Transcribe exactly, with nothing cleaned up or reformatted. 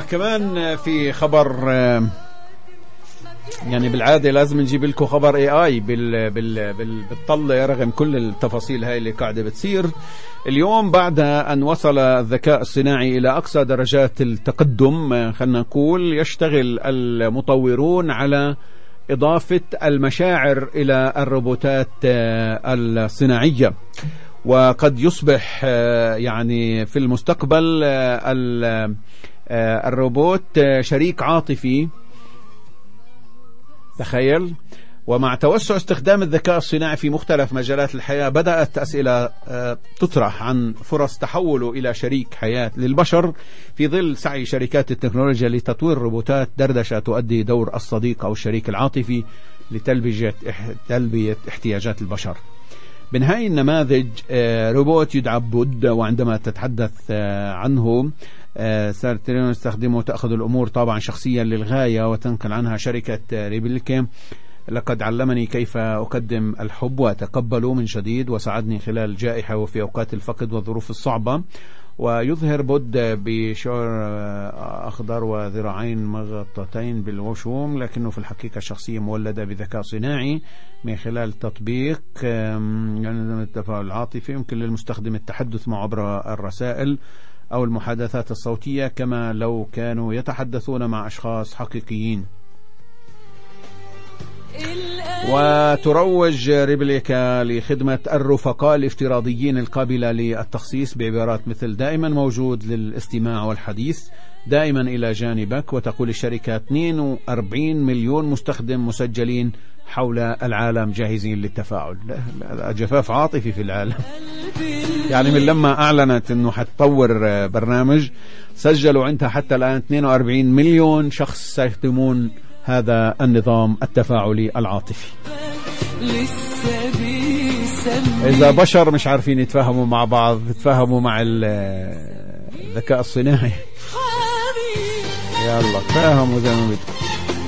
كمان في خبر، يعني بالعادة لازم نجيب لكم خبر اي اي بال بال بال بالطلة رغم كل التفاصيل هاي اللي قاعدة بتصير اليوم بعد أن وصل الذكاء الصناعي إلى أقصى درجات التقدم. خلنا نقول يشتغل المطورون على إضافة المشاعر إلى الروبوتات الصناعية، وقد يصبح يعني في المستقبل الروبوت شريك عاطفي. تخيل. ومع توسع استخدام الذكاء الصناعي في مختلف مجالات الحياة بدأت أسئلة تطرح عن فرص تحوله إلى شريك حياة للبشر في ظل سعي شركات التكنولوجيا لتطوير روبوتات دردشة تؤدي دور الصديق أو الشريك العاطفي لتلبية تلبية احتياجات البشر. بنهاية النماذج روبوت يدعى بود، وعندما تتحدث عنه صارت تستخدمه تأخذ الأمور طابعا شخصيا للغاية وتنقل عنها شركة ريبليكا. لقد علمني كيف أقدم الحب وأتقبله من جديد وساعدني خلال الجائحة وفي أوقات الفقد والظروف الصعبة. ويظهر بود بشعر أخضر وذراعين مغطتين بالوشوم، لكنه في الحقيقة شخصية مولدة بذكاء صناعي من خلال تطبيق يعني التفاعل العاطفي. يمكن للمستخدم التحدث معه عبر الرسائل أو المحادثات الصوتية كما لو كانوا يتحدثون مع أشخاص حقيقيين. وتروج ريبليكا لخدمة الرفقاء الافتراضيين القابلة للتخصيص بعبارات مثل دائما موجود للاستماع والحديث، دائما إلى جانبك. وتقول الشركة اثنين وأربعين مليون مستخدم مسجلين حول العالم جاهزين للتفاعل. جفاف عاطفي في العالم. يعني من لما أعلنت أنه حتطور برنامج سجلوا عندها حتى الآن اثنين وأربعين مليون شخص سيخدمون هذا النظام التفاعلي العاطفي. إذا بشر مش عارفين يتفاهموا مع بعض يتفاهموا مع الذكاء الصناعي. يلا تفاهموا زي ما بدكم.